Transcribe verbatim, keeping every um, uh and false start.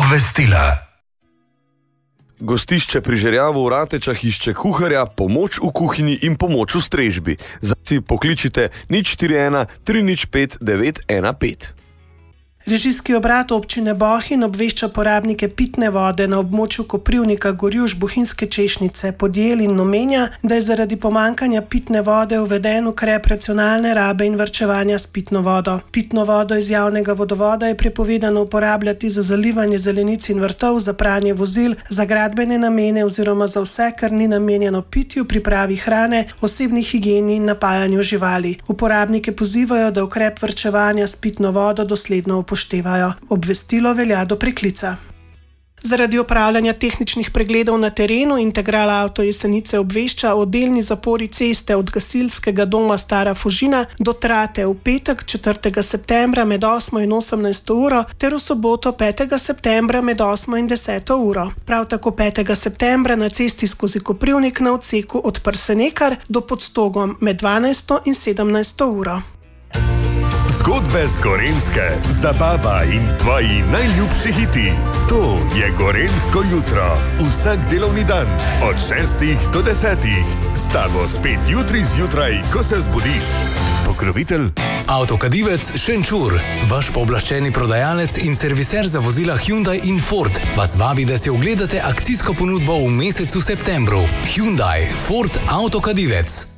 Obvestila. Gostišče pri Žerjavu v Ratečah išče kuharja, pomoč v kuhinji in pomoč v strežbi. Zasi pokličite nič štiri ena tri nič pet devet ena pet. Režijski obrat občine Bohinj obvešča porabnike pitne vode na območju Koprivnika, Gorjuš, Bohinjske Češnjice, Podjel in Nomenja, da je zaradi pomanjkanja pitne vode uveden ukrep racionalne rabe in varčevanja s pitno vodo. Pitno vodo iz javnega vodovoda je prepovedano uporabljati za zalivanje zelenic in vrtov, za pranje vozil, za gradbene namene oziroma za vse, kar ni namenjeno pitju, pripravi hrane, osebni higieni in napajanju živali. Uporabnike pozivajo, da ukrep varčevanja s pitno vodo dosledno upoštevajo. Obvestilo velja do preklica. Zaradi opravljanja tehničnih pregledov na terenu Integral Avto Jesenice obvešča o delni zapori ceste od Gasilskega doma Stara Fužina do Trate v petek četrtega septembra med osmo in osemnajsto uro ter v soboto petega septembra med osmo in deseto uro. Prav tako petega septembra na cesti skozi Koprivnik na odseku od Prsenekar do Podstogom med dvanajsto in sedemnajsto uro. Zgodbe z Gorenjske, zabava in tvoji najljubši hiti. To je Gorenjsko jutro. Vsak delovni dan od šestih do desetih. S tabo spet jutri zjutraj, ko se zbudiš. Pokrovitelj Avtokadivec Šenčur, vaš pooblaščeni prodajalec in serviser za vozila Hyundai in Ford, vas vabi, da si ogledate akcijsko ponudbo v mesecu septembru. Hyundai, Ford, Avtokadivec.